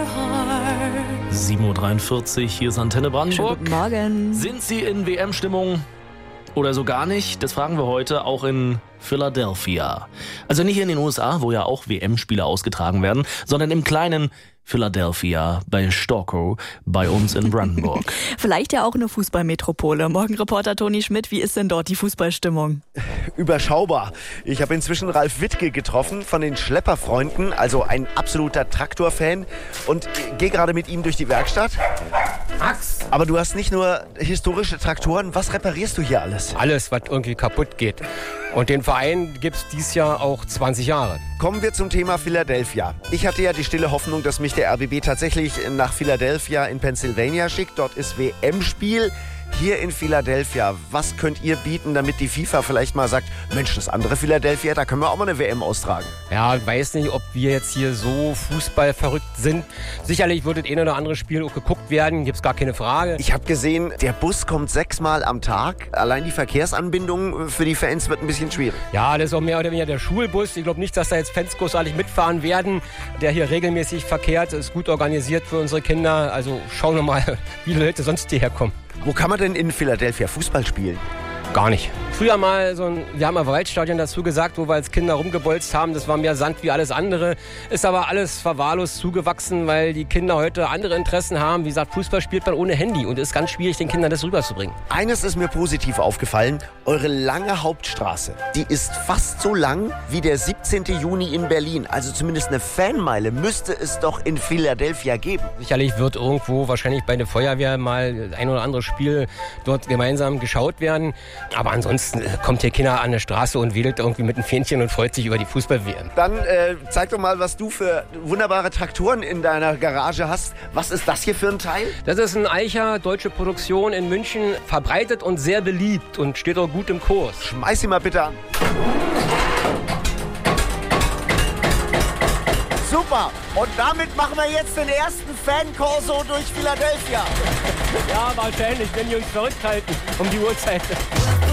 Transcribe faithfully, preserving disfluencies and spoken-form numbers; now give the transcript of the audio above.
sieben Uhr dreiundvierzig, hier ist Antenne Brandenburg. Guten Morgen. Sind Sie in W M-Stimmung oder so gar nicht? Das fragen wir heute auch in Philadelphia. Also nicht in den U S A, wo ja auch W M-Spiele ausgetragen werden, sondern im kleinen Philadelphia bei Storkow bei uns in Brandenburg. Vielleicht ja auch eine Fußballmetropole. Morgenreporter Toni Schmidt, wie ist denn dort die Fußballstimmung? Überschaubar. Ich habe inzwischen Ralf Wittke getroffen von den Schlepperfreunden, also ein absoluter Traktorfan, und gehe gerade mit ihm durch die Werkstatt. Max! Aber du hast nicht nur historische Traktoren, was reparierst du hier alles? Alles, was irgendwie kaputt geht. Und den Verein gibt es dieses Jahr auch zwanzig Jahre. Kommen wir zum Thema Philadelphia. Ich hatte ja die stille Hoffnung, dass mich der R B B tatsächlich nach Philadelphia in Pennsylvania schickt. Dort ist W M-Spiel. Hier in Philadelphia, was könnt ihr bieten, damit die FIFA vielleicht mal sagt, Mensch, das andere Philadelphia, da können wir auch mal eine W M austragen? Ja, ich weiß nicht, ob wir jetzt hier so fußballverrückt sind. Sicherlich wird das eine oder andere Spiel auch geguckt werden, gibt's gar keine Frage. Ich habe gesehen, der Bus kommt sechsmal am Tag. Allein die Verkehrsanbindung für die Fans wird ein bisschen schwierig. Ja, das ist auch mehr oder weniger der Schulbus. Ich glaube nicht, dass da jetzt Fans großartig mitfahren werden. Der hier regelmäßig verkehrt, ist gut organisiert für unsere Kinder. Also schauen wir mal, wie Leute sonst hierher kommen. Wo kann man denn in Philadelphia Fußball spielen? Gar nicht. Früher mal so ein, wir haben ein Waldstadion dazu gesagt, wo wir als Kinder rumgebolzt haben. Das war mehr Sand wie alles andere. Ist aber alles verwahrlost zugewachsen, weil die Kinder heute andere Interessen haben. Wie gesagt, Fußball spielt man ohne Handy und es ist ganz schwierig, den Kindern das rüberzubringen. Eines ist mir positiv aufgefallen. Eure lange Hauptstraße, die ist fast so lang wie der siebzehnten Juni in Berlin. Also zumindest eine Fanmeile müsste es doch in Philadelphia geben. Sicherlich wird irgendwo wahrscheinlich bei der Feuerwehr mal ein oder andere Spiel dort gemeinsam geschaut werden. Aber ansonsten kommt hier Kinder an der Straße und wedelt irgendwie mit einem Fähnchen und freut sich über die Fußball-W M. Dann äh, zeig doch mal, was du für wunderbare Traktoren in deiner Garage hast. Was ist das hier für ein Teil? Das ist ein Eicher, deutsche Produktion in München, verbreitet und sehr beliebt und steht auch gut im Kurs. Schmeiß ihn mal bitte an. Super! Und damit machen wir jetzt den ersten Fan-Corso durch Philadelphia. Ja, wahrscheinlich, wenn die uns verrückt halten um die Uhrzeit.